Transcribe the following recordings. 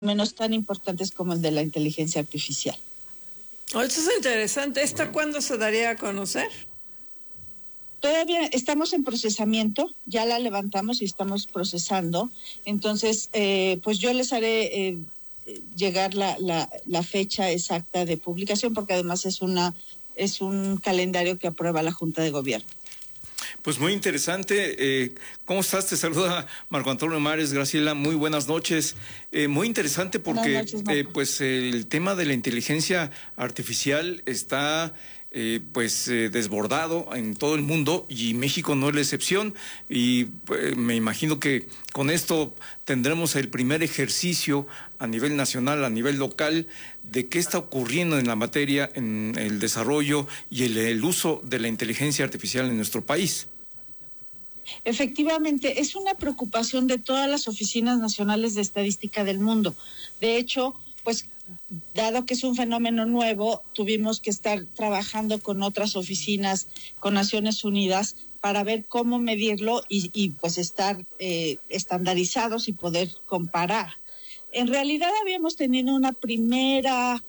menos tan importantes como el de la inteligencia artificial. Oh, eso es interesante. ¿Esta cuándo se daría a conocer? Todavía estamos en procesamiento, ya la levantamos y estamos procesando. Entonces, pues yo les haré llegar la fecha exacta de publicación, porque además es un calendario que aprueba la Junta de Gobierno. Pues muy interesante. ¿Cómo estás? Te saluda Marco Antonio Mares. Graciela, muy buenas noches. Muy interesante porque noches, pues el tema de la inteligencia artificial está desbordado en todo el mundo y México no es la excepción, y me imagino que con esto tendremos el primer ejercicio a nivel nacional, a nivel local, de qué está ocurriendo en la materia, en el desarrollo y el uso de la inteligencia artificial en nuestro país. Efectivamente, es una preocupación de todas las oficinas nacionales de estadística del mundo. De hecho, pues dado que es un fenómeno nuevo, tuvimos que estar trabajando con otras oficinas, con Naciones Unidas, para ver cómo medirlo y pues estar estandarizados y poder comparar. En realidad habíamos tenido una primera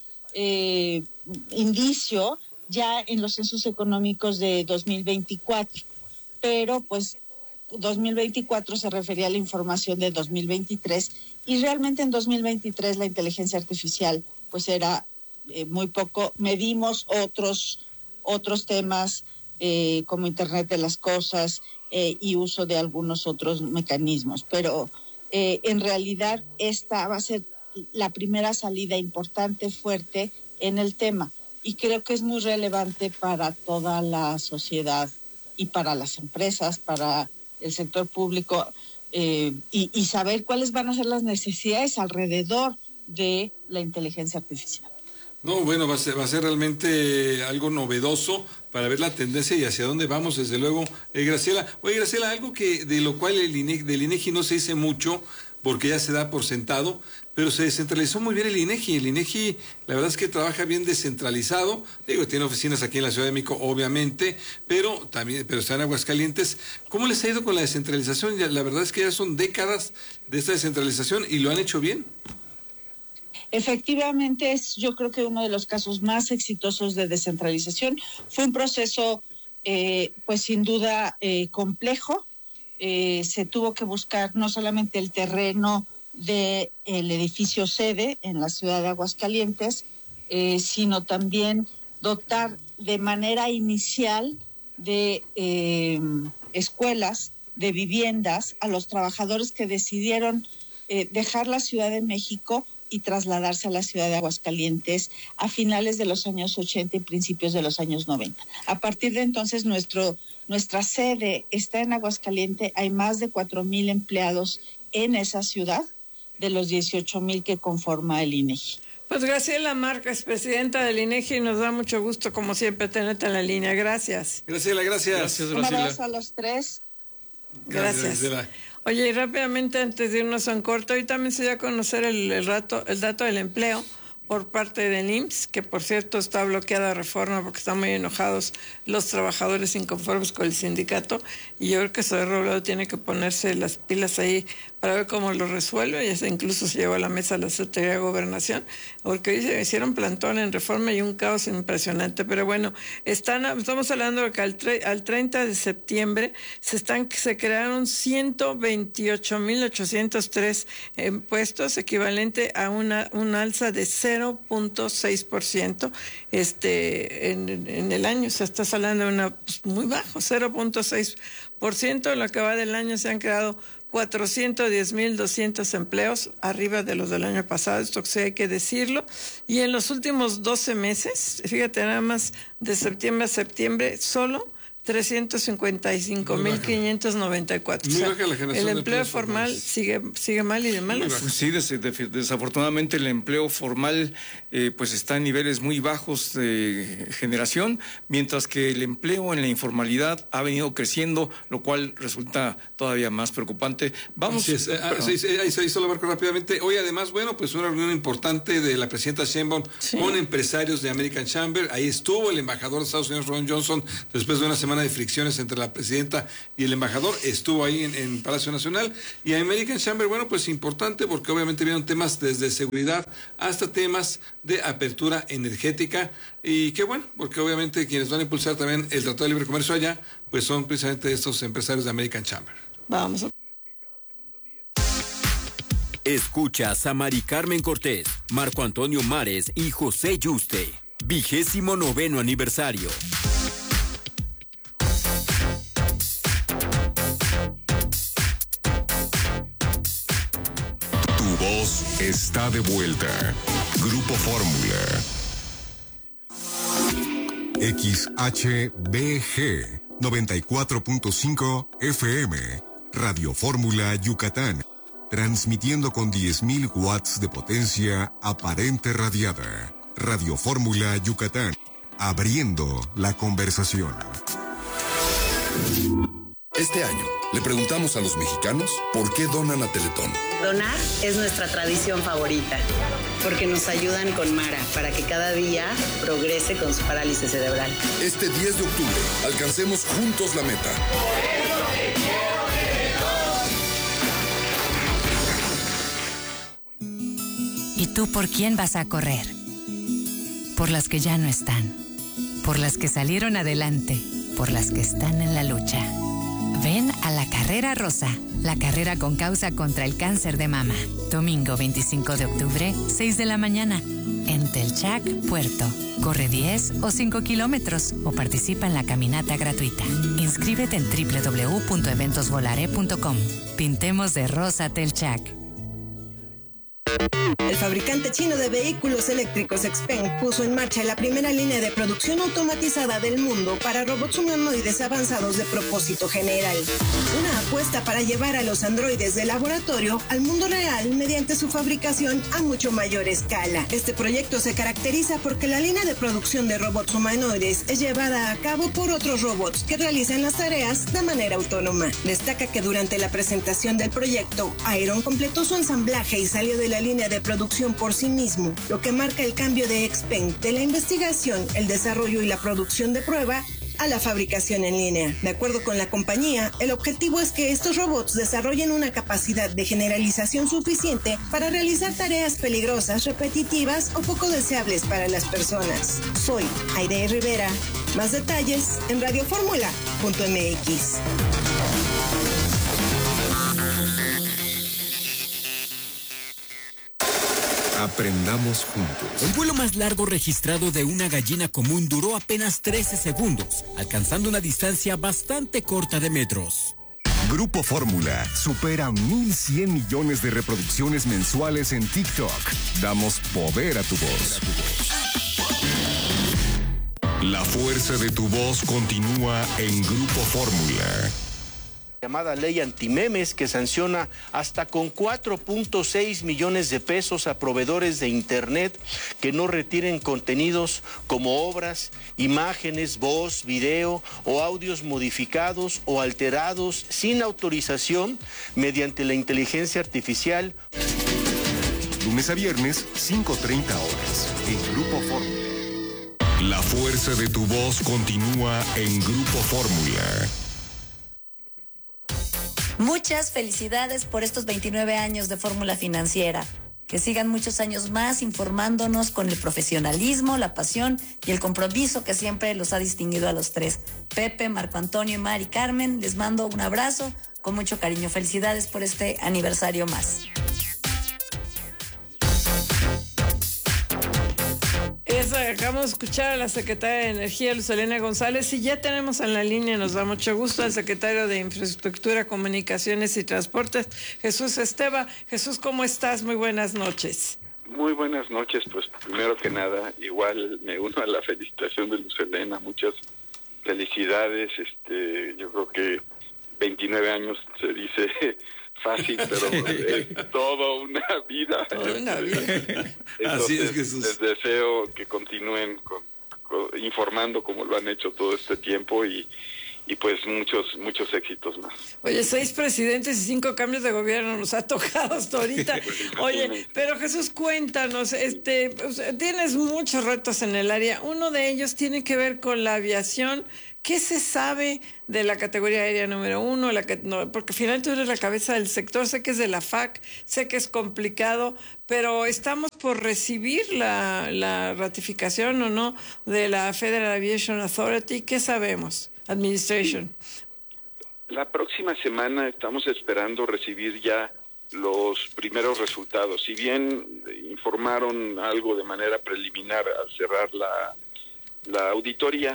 indicio ya en los censos económicos de 2024, pero pues 2024 se refería a la información de 2023 y realmente en 2023 la inteligencia artificial pues era muy poco. Medimos otros temas como Internet de las Cosas y uso de algunos otros mecanismos, pero en realidad esta va a ser la primera salida importante, fuerte en el tema, y creo que es muy relevante para toda la sociedad y para las empresas, para el sector público, y saber cuáles van a ser las necesidades alrededor de la inteligencia artificial. No, bueno, va a ser realmente algo novedoso para ver la tendencia y hacia dónde vamos, desde luego. Graciela, oye, Graciela, algo que de lo cual del INEGI no se dice mucho, porque ya se da por sentado, pero se descentralizó muy bien el INEGI. El INEGI, la verdad es que trabaja bien descentralizado. Digo, tiene oficinas aquí en la Ciudad de México, obviamente, pero está en Aguascalientes. ¿Cómo les ha ido con la descentralización? La verdad es que ya son décadas de esta descentralización y lo han hecho bien. Efectivamente, yo creo que uno de los casos más exitosos de descentralización. Fue un proceso, pues sin duda, complejo. Se tuvo que buscar no solamente el terreno del edificio sede en la ciudad de Aguascalientes, sino también dotar de manera inicial de escuelas, de viviendas a los trabajadores que decidieron dejar la Ciudad de México y trasladarse a la ciudad de Aguascalientes a finales de los años 80 y principios de los años 90. A partir de entonces nuestra sede está en Aguascalientes, hay más de 4,000 empleados en esa ciudad, de los 18,000 que conforma el INEGI. Pues Graciela Márquez, presidenta del INEGI, nos da mucho gusto, como siempre, tenerte en la línea. Gracias. Graciela, gracias. Gracias, Un Graciela. abrazo a los tres. Gracias. Graciela. Oye, y rápidamente, antes de irnos a un corte, hoy también se dio a conocer el dato del empleo por parte del IMSS, que por cierto está bloqueada reforma porque están muy enojados los trabajadores inconformes con el sindicato, y yo creo que Zoé Robledo tiene que ponerse las pilas ahí para ver cómo lo resuelve. Ya incluso se llevó a la mesa la Secretaría de Gobernación, porque hoy se hicieron plantón en reforma y un caos impresionante. Pero bueno, estamos hablando de que al 30 de septiembre se crearon 128,803 puestos, equivalente a un alza de 0.6% en el año. Se está hablando de muy bajo, 0.6%. En lo que va del año se han creado 410,200 empleos, arriba de los del año pasado, esto sí hay que decirlo. Y en los últimos 12 meses, fíjate nada más, de septiembre a septiembre, solo 355,594. Muy baja la generación el de empleo empleos formal sigue mal y de malas. Sí, desafortunadamente el empleo formal pues está en niveles muy bajos de generación, mientras que el empleo en la informalidad ha venido creciendo, lo cual resulta todavía más preocupante. Vamos. Ahí se hizo la barco rápidamente. Hoy además, bueno, pues una reunión importante de la presidenta Sheinbaum con empresarios de American Chamber. Ahí estuvo el embajador de Estados Unidos, Ron Johnson, después de una semana semana de fricciones entre la presidenta y el embajador, estuvo ahí en Palacio Nacional. Y American Chamber, bueno, pues importante porque obviamente vieron temas desde seguridad hasta temas de apertura energética, y qué bueno, porque obviamente quienes van a impulsar también el Tratado de Libre Comercio allá, pues son precisamente estos empresarios de American Chamber. Vamos. Escuchas a Mari Carmen Cortés, Marco Antonio Mares y José Yuste. 29º aniversario. Tu voz está de vuelta. Grupo Fórmula. XHBG 94.5 FM. Radio Fórmula Yucatán. Transmitiendo con 10.000 watts de potencia aparente radiada. Radio Fórmula Yucatán. Abriendo la conversación. Este año le preguntamos a los mexicanos por qué donan a Teletón. Donar es nuestra tradición favorita, porque nos ayudan con Mara para que cada día progrese con su parálisis cerebral. Este 10 de octubre, alcancemos juntos la meta. Por eso te quiero, Teletón. ¿Y tú por quién vas a correr? Por las que ya no están, por las que salieron adelante, por las que están en la lucha. Ven a la Carrera Rosa, la carrera con causa contra el cáncer de mama. Domingo 25 de octubre, 6 de la mañana, en Telchac, Puerto. Corre 10 o 5 kilómetros o participa en la caminata gratuita. Inscríbete en www.eventosvolare.com. Pintemos de rosa Telchac. El fabricante chino de vehículos eléctricos XPeng puso en marcha la primera línea de producción automatizada del mundo para robots humanoides avanzados de propósito general. Una apuesta para llevar a los androides de laboratorio al mundo real mediante su fabricación a mucho mayor escala. Este proyecto se caracteriza porque la línea de producción de robots humanoides es llevada a cabo por otros robots que realizan las tareas de manera autónoma. Destaca que durante la presentación del proyecto, Iron completó su ensamblaje y salió de la línea de producción por sí mismo, lo que marca el cambio de XPeng de la investigación, el desarrollo y la producción de prueba a la fabricación en línea. De acuerdo con la compañía, el objetivo es que estos robots desarrollen una capacidad de generalización suficiente para realizar tareas peligrosas, repetitivas o poco deseables para las personas. Soy Aide Rivera. Más detalles en radioformula.mx. Aprendamos juntos. El vuelo más largo registrado de una gallina común duró apenas 13 segundos, alcanzando una distancia bastante corta de metros. Grupo Fórmula supera 1.100 millones de reproducciones mensuales en TikTok. Damos poder a tu voz. La fuerza de tu voz continúa en Grupo Fórmula. Llamada ley antimemes que sanciona hasta con 4.6 millones de pesos a proveedores de internet que no retiren contenidos como obras, imágenes, voz, video o audios modificados o alterados sin autorización mediante la inteligencia artificial. Lunes a viernes, 5:30 horas, en Grupo Fórmula. La fuerza de tu voz continúa en Grupo Fórmula. Muchas felicidades por estos 29 años de Fórmula Financiera. Que sigan muchos años más informándonos con el profesionalismo, la pasión y el compromiso que siempre los ha distinguido a los tres. Pepe, Marco Antonio y Mari Carmen, les mando un abrazo con mucho cariño. Felicidades por este aniversario más. Acabamos de escuchar a la secretaria de Energía, Luz Helena González, y ya tenemos en la línea, nos da mucho gusto, al secretario de Infraestructura, Comunicaciones y Transportes, Jesús Esteva. Jesús, ¿cómo estás? Muy buenas noches. Muy buenas noches, pues primero que nada, igual me uno a la felicitación de Luz Helena, muchas felicidades, yo creo que 29 años se dice fácil, pero es toda una vida. Toda una vida. Entonces, así es, Jesús. Les deseo que continúen informando como lo han hecho todo este tiempo y pues muchos éxitos más. Oye, 6 presidentes y 5 cambios de gobierno nos ha tocado hasta ahorita. Oye, pero Jesús, cuéntanos, tienes muchos retos en el área. Uno de ellos tiene que ver con la aviación, ¿Qué se sabe de la categoría aérea número 1? Porque finalmente tú eres la cabeza del sector, sé que es de la FAC, sé que es complicado, pero estamos por recibir la ratificación o no de la Federal Aviation Authority. ¿Qué sabemos? Administration. La próxima semana estamos esperando recibir ya los primeros resultados. Si bien informaron algo de manera preliminar al cerrar la auditoría,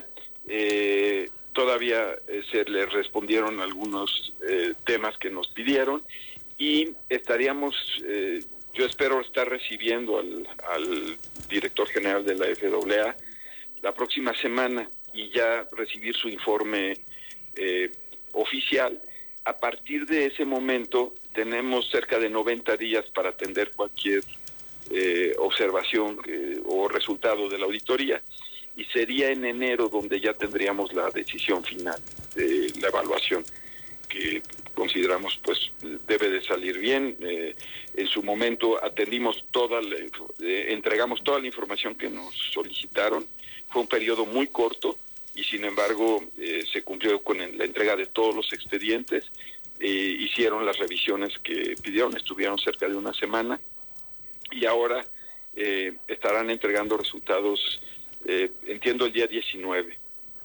todavía se les respondieron algunos temas que nos pidieron y estaríamos, yo espero estar recibiendo al director general de la FAA la próxima semana y ya recibir su informe oficial. A partir de ese momento tenemos cerca de 90 días para atender cualquier observación o resultado de la auditoría, y sería en enero donde ya tendríamos la decisión final de la evaluación, que consideramos pues debe de salir bien. En su momento atendimos entregamos toda la información que nos solicitaron. Fue un periodo muy corto y sin embargo se cumplió con la entrega de todos los expedientes. Hicieron las revisiones que pidieron, estuvieron cerca de una semana y ahora estarán entregando resultados, entiendo, el día 19.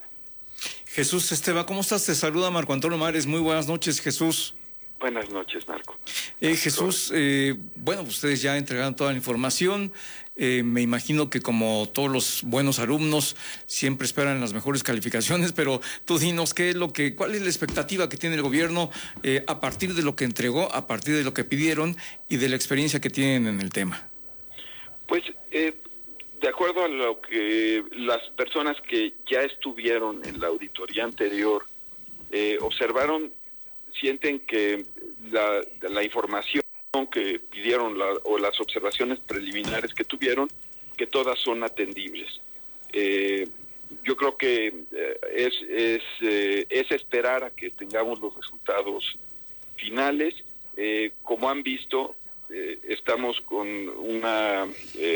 Jesús Esteva, ¿cómo estás? Te saluda Marco Antonio Mares. Muy buenas noches, Jesús. Buenas noches, Marco. Jesús, bueno, ustedes ya entregaron toda la información. Me imagino que como todos los buenos alumnos siempre esperan las mejores calificaciones, pero tú dinos cuál es la expectativa que tiene el gobierno a partir de lo que entregó, a partir de lo que pidieron y de la experiencia que tienen en el tema. Pues de acuerdo a lo que las personas que ya estuvieron en la auditoría anterior observaron, sienten que la información que pidieron o las observaciones preliminares que tuvieron, que todas son atendibles. Yo creo que es esperar a que tengamos los resultados finales. Como han visto, estamos con una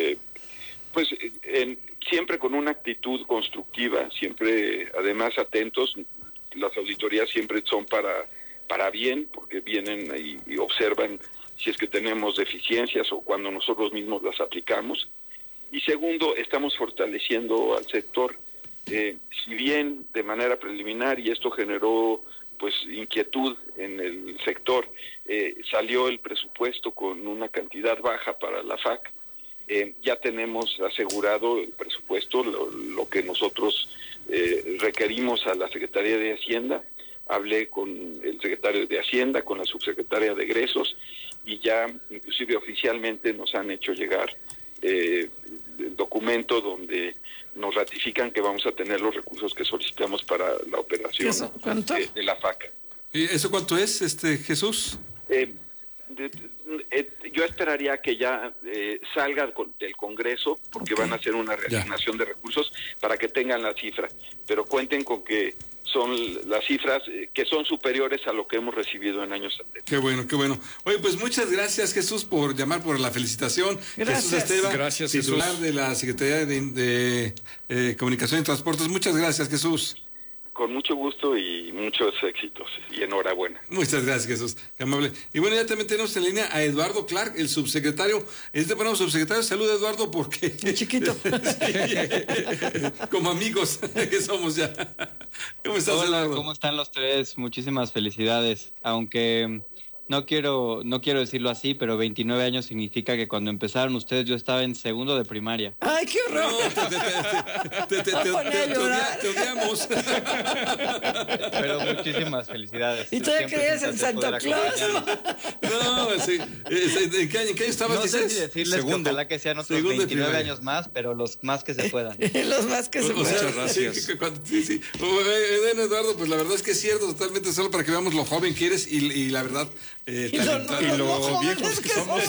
siempre con una actitud constructiva, siempre además atentos. Las auditorías siempre son para bien, porque vienen y observan si es que tenemos deficiencias o cuando nosotros mismos las aplicamos. Y segundo, estamos fortaleciendo al sector. Si bien de manera preliminar, y esto generó pues inquietud en el sector, salió el presupuesto con una cantidad baja para la FAC, ya tenemos asegurado el presupuesto, lo que nosotros requerimos a la Secretaría de Hacienda. Hablé con el secretario de Hacienda, con la subsecretaria de Egresos, y ya inclusive oficialmente nos han hecho llegar el documento donde nos ratifican que vamos a tener los recursos que solicitamos para la operación de la FAC. ¿Y eso cuánto es, Jesús? Yo esperaría que ya salga del Congreso, porque van a hacer una reasignación de recursos para que tengan la cifra, pero cuenten con que son las cifras que son superiores a lo que hemos recibido en años anteriores. Qué bueno, qué bueno. Oye, pues muchas gracias, Jesús, por llamar, por la felicitación. Gracias. Jesús Esteva, gracias, titular Jesús. de la Secretaría de Comunicación y Transportes. Muchas gracias, Jesús. Con mucho gusto y muchos éxitos, y enhorabuena. Muchas gracias, Jesús. Qué amable. Y bueno, ya también tenemos en línea a Eduardo Clark, el subsecretario. Ponemos subsecretario. Salud, Eduardo, porque... Muy chiquito. Como amigos que somos ya. ¿Cómo estás, Hola, Eduardo? ¿cómo están los tres? Muchísimas felicidades. Aunque no quiero decirlo así, pero 29 años significa que cuando empezaron ustedes yo estaba en segundo de primaria. ¡Ay, qué horror! No, te odiamos. Pero muchísimas felicidades. ¿Y todavía Siempre creías es un en placer Santa poder Claus? acompañarlos. No, sí. ¿En qué año estabas? No sé si decirles Segundo. que ojalá que sean otros Segundo de 29 primaria. años más, pero los más que se puedan. Los más que se O sea, puedan. gracias. Sí. Bueno, Eduardo, pues la verdad es que es cierto, totalmente, solo para que veamos lo joven que eres y la verdad, talentoso. Y lo jóvenes viejos que somos.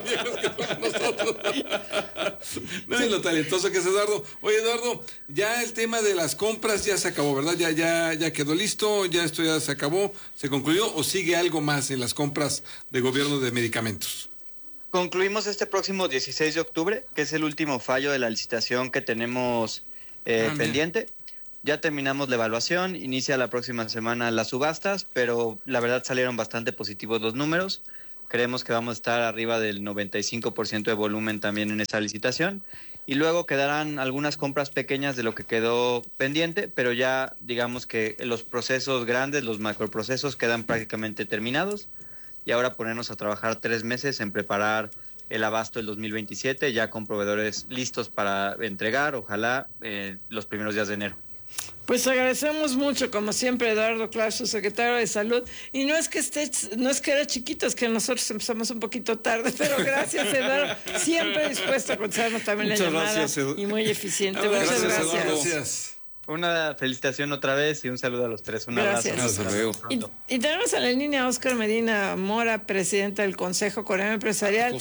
No, y lo talentoso que es Eduardo. Oye, Eduardo, ya el tema de las compras ya se acabó, ¿verdad? Ya quedó listo, ya esto ya se acabó, se concluyó, ¿o sigue algo más en las compras de gobierno de medicamentos? Concluimos este próximo 16 de octubre, que es el último fallo de la licitación que tenemos pendiente. Ya terminamos la evaluación, inicia la próxima semana las subastas, pero la verdad salieron bastante positivos los números. Creemos que vamos a estar arriba del 95% de volumen también en esa licitación. Y luego quedarán algunas compras pequeñas de lo que quedó pendiente, pero ya digamos que los procesos grandes, los macroprocesos quedan prácticamente terminados. Y ahora ponernos a trabajar 3 meses en preparar el abasto del 2027, ya con proveedores listos para entregar, ojalá los primeros días de enero. Pues agradecemos mucho, como siempre, Eduardo Clark, su secretario de Salud. Y no es que era chiquito, es que nosotros empezamos un poquito tarde, pero gracias, Eduardo. Siempre dispuesto a contestarnos también la llamada. Gracias, y muy eficiente. Muchas gracias. Gracias. Una felicitación otra vez y un saludo a los tres. Un abrazo. Hasta luego. Y tenemos en la línea a Óscar Medina Mora, presidente del Consejo Coreano Empresarial.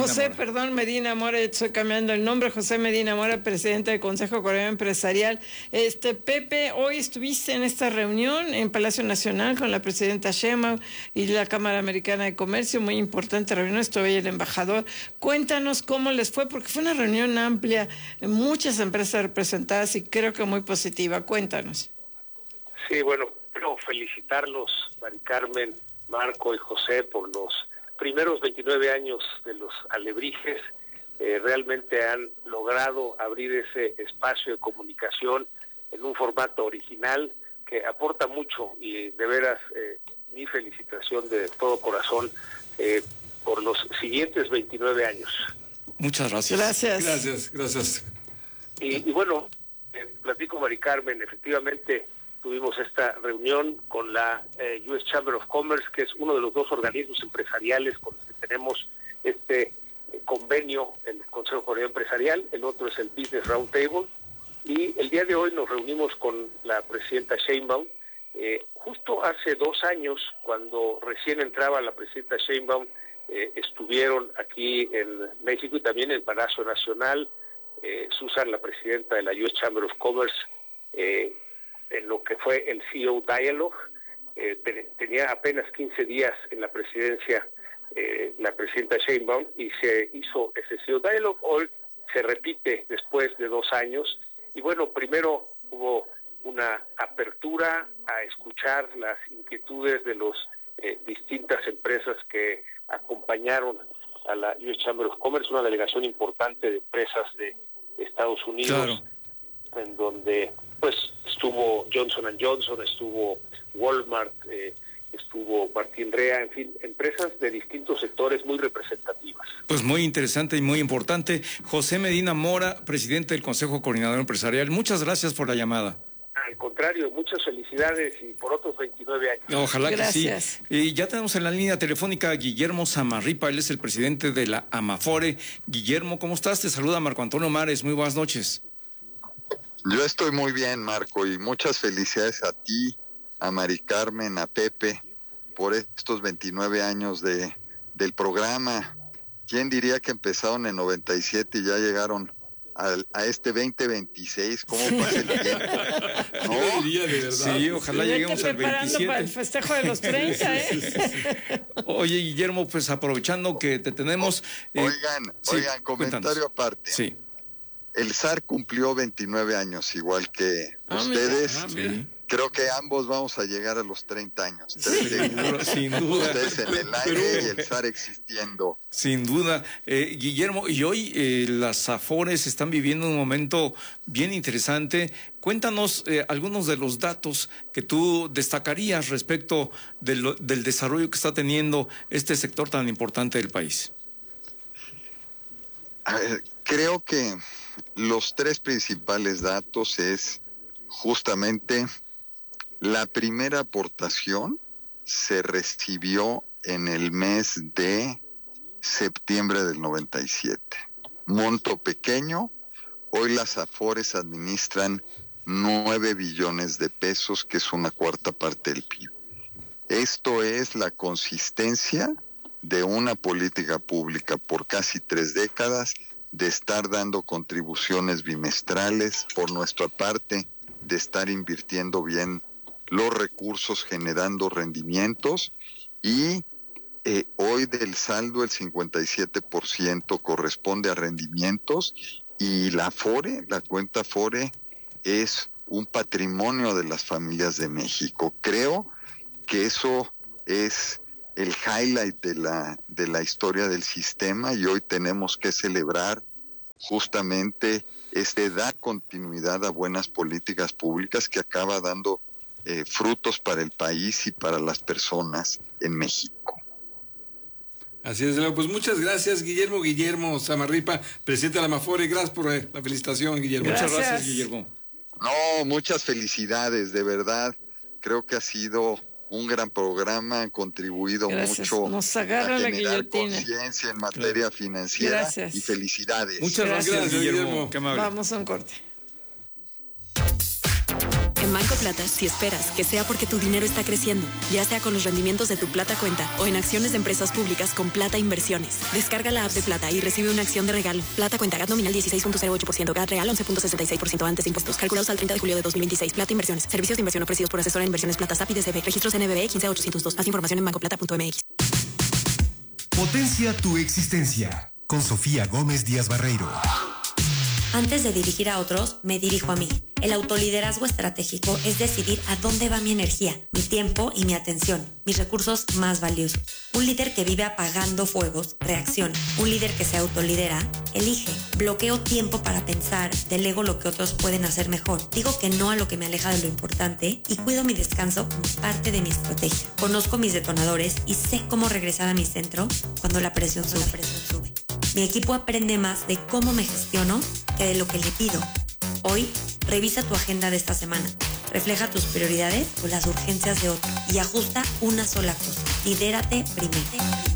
Medina Mora, estoy cambiando el nombre. José Medina Mora, presidente del Consejo Coreano Empresarial. Pepe, hoy estuviste en esta reunión en Palacio Nacional con la presidenta Sheinbaum y la Cámara Americana de Comercio. Muy importante reunión, estuvo ahí el embajador. Cuéntanos cómo les fue, porque fue una reunión amplia, muchas empresas representadas y creo que muy positiva. Cuéntanos. Sí, bueno, felicitarlos, Mari Carmen, Marco y José, por los primeros 29 años de los Alebrijes. Realmente han logrado abrir ese espacio de comunicación en un formato original que aporta mucho y de veras mi felicitación de todo corazón por los siguientes 29 años. Muchas gracias. Gracias. Y bueno, platico, Mari Carmen, efectivamente tuvimos esta reunión con la US Chamber of Commerce, que es uno de los 2 organismos empresariales con los que tenemos este convenio, el Consejo Coreano Empresarial, el otro es el Business Roundtable, y el día de hoy nos reunimos con la presidenta Sheinbaum. Justo hace 2 años, cuando recién entraba la presidenta Sheinbaum, estuvieron aquí en México y también en el Palacio Nacional, Susan, la presidenta de la US Chamber of Commerce, en lo que fue el CEO Dialogue. Tenía apenas 15 días en la presidencia la presidenta Sheinbaum y se hizo ese CEO Dialogue. Hoy se repite después de 2 años. Y bueno, primero hubo una apertura a escuchar las inquietudes de las distintas empresas que acompañaron a la US Chamber of Commerce, una delegación importante de empresas de Estados Unidos, en donde pues estuvo Johnson & Johnson, estuvo Walmart, estuvo Martín Rea, en fin, empresas de distintos sectores muy representativas. Pues muy interesante y muy importante. José Medina Mora, presidente del Consejo Coordinador Empresarial, muchas gracias por la llamada. Al contrario, muchas felicidades y por otros 29 años. Ojalá que sí. Y ya tenemos en la línea telefónica a Guillermo Samarripa, él es el presidente de la Amafore. Guillermo, ¿cómo estás? Te saluda Marco Antonio Mares, muy buenas noches. Yo estoy muy bien, Marco, y muchas felicidades a ti, a Mari Carmen, a Pepe, por estos 29 años del programa. ¿Quién diría que empezaron en 97 y ya llegaron a este 2026? ¿Cómo pasa el tiempo? ¿No? Diría, de verdad. Sí, ojalá lleguemos al 27. Para el festejo de los 30, sí. Oye, Guillermo, pues aprovechando que te tenemos... Oigan, comentario aparte. Sí. El SAR cumplió 29 años, igual que ustedes. Mira. Creo que ambos vamos a llegar a los 30 años. Sin duda. Ustedes en el aire y el SAR existiendo. Sin duda. Guillermo, y hoy las Afores están viviendo un momento bien interesante. Cuéntanos algunos de los datos que tú destacarías respecto del desarrollo que está teniendo este sector tan importante del país. A ver, creo que los 3 principales datos es justamente la primera aportación se recibió en el mes de septiembre del 97. Monto pequeño, hoy las Afores administran 9 billones de pesos, que es una cuarta parte del PIB. Esto es la consistencia de una política pública por casi 3 décadas, de estar dando contribuciones bimestrales, por nuestra parte, de estar invirtiendo bien los recursos, generando rendimientos, y hoy del saldo el 57% corresponde a rendimientos, y la Afore, la cuenta Afore, es un patrimonio de las familias de México. Creo que eso es el highlight de la historia del sistema, y hoy tenemos que celebrar justamente dar continuidad a buenas políticas públicas que acaba dando frutos para el país y para las personas en México. Así es, pues muchas gracias, Guillermo Zamarripa, presidente de la Amafore. Gracias por la felicitación, Guillermo. Muchas gracias, Guillermo. No, muchas felicidades, de verdad. Creo que ha sido un gran programa, han contribuido mucho Nos agarra a la generar guillotina. conciencia en materia financiera. Gracias. Y felicidades. Muchas gracias, Guillermo. Qué amable. Vamos a un corte. En Banco Plata, si esperas que sea porque tu dinero está creciendo, ya sea con los rendimientos de tu Plata Cuenta o en acciones de empresas públicas con Plata Inversiones. Descarga la app de Plata y recibe una acción de regalo. Plata Cuenta, GAT nominal 16.08%, GAT real 11.66% antes de impuestos. Calculados al 30 de julio de 2026. Plata Inversiones. Servicios de inversión ofrecidos por asesora en inversiones Plata SAP y DCB. Registros NBB 15802. Más información en bancoplata.mx. Potencia tu existencia. Con Sofía Gómez Díaz Barreiro. Antes de dirigir a otros, me dirijo a mí. El autoliderazgo estratégico es decidir a dónde va mi energía, mi tiempo y mi atención, mis recursos más valiosos. Un líder que vive apagando fuegos, reacciona. Un líder que se autolidera, elige. Bloqueo tiempo para pensar, delego lo que otros pueden hacer mejor. Digo que no a lo que me aleja de lo importante y cuido mi descanso como parte de mi estrategia. Conozco mis detonadores y sé cómo regresar a mi centro cuando la presión sube. Mi equipo aprende más de cómo me gestiono que de lo que le pido. Hoy, revisa tu agenda de esta semana. Refleja tus prioridades o las urgencias de otro y ajusta una sola cosa. Lidérate primero.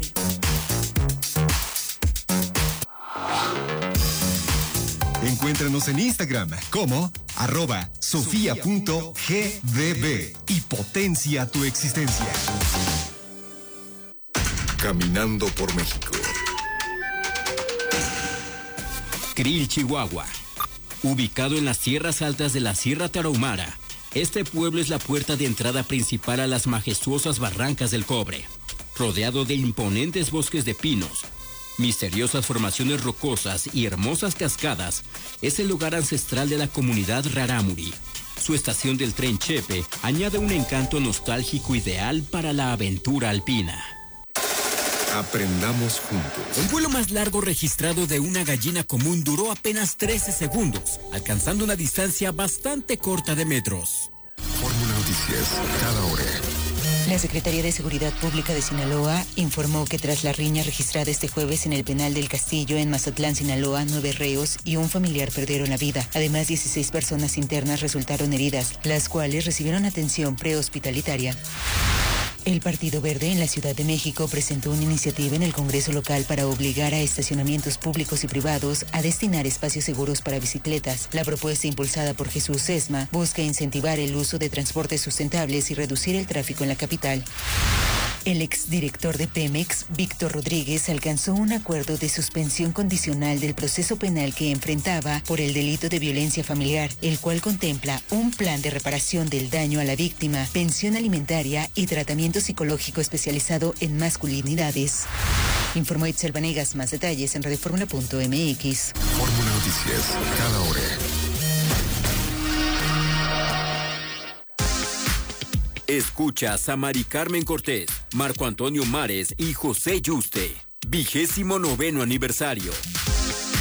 Encuéntranos en Instagram como @sofia.gdb y potencia tu existencia. Caminando por México. Krill, Chihuahua. Ubicado en las tierras altas de la Sierra Tarahumara, este pueblo es la puerta de entrada principal a las majestuosas barrancas del Cobre. Rodeado de imponentes bosques de pinos, misteriosas formaciones rocosas y hermosas cascadas, es el lugar ancestral de la comunidad Rarámuri. Su estación del tren Chepe añade un encanto nostálgico ideal para la aventura alpina. Aprendamos juntos. El vuelo más largo registrado de una gallina común duró apenas 13 segundos, alcanzando una distancia bastante corta de metros. Fórmula Noticias, cada hora. La Secretaría de Seguridad Pública de Sinaloa informó que tras la riña registrada este jueves en el penal del Castillo en Mazatlán, Sinaloa, 9 reos y un familiar perdieron la vida. Además, 16 personas internas resultaron heridas, las cuales recibieron atención prehospitalitaria. El Partido Verde en la Ciudad de México presentó una iniciativa en el Congreso local para obligar a estacionamientos públicos y privados a destinar espacios seguros para bicicletas. La propuesta impulsada por Jesús Sesma busca incentivar el uso de transportes sustentables y reducir el tráfico en la capital. El exdirector de Pemex, Víctor Rodríguez, alcanzó un acuerdo de suspensión condicional del proceso penal que enfrentaba por el delito de violencia familiar, el cual contempla un plan de reparación del daño a la víctima, pensión alimentaria y tratamiento psicológico especializado en masculinidades. Informó Itzel Vanegas. Más detalles en radioformula.mx. Fórmula Noticias, cada hora. Escuchas a Mari Carmen Cortés, Marco Antonio Mares y José Yuste. 29º aniversario.